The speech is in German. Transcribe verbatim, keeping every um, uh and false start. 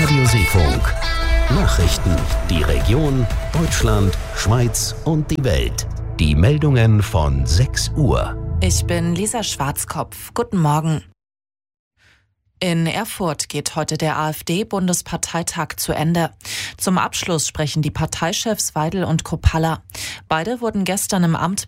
Radiosifunk. Nachrichten, die Region, Deutschland, Schweiz und die Welt. Die Meldungen von sechs Uhr. Ich bin Lisa Schwarzkopf. Guten Morgen. In Erfurt geht heute der AfD-Bundesparteitag zu Ende. Zum Abschluss sprechen die Parteichefs Weidel und Kruppalla. Beide wurden gestern im Amt